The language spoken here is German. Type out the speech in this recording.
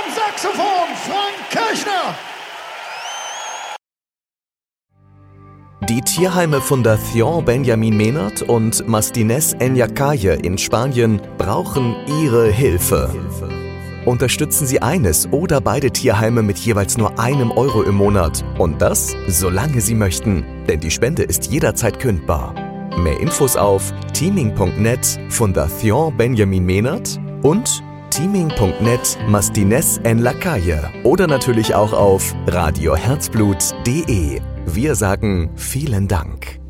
am Saxophon Frank Kirchner. Die Tierheime Fundación Benjamin Menard und Mastines Enyakaye in Spanien brauchen Ihre Hilfe. Unterstützen Sie eines oder beide Tierheime mit jeweils nur €1 im Monat. Und das, solange Sie möchten. Denn die Spende ist jederzeit kündbar. Mehr Infos auf teaming.net Fundación Benjamin Menard und teaming.net Mastines Enyakaye oder natürlich auch auf radioherzblut.de. Wir sagen vielen Dank.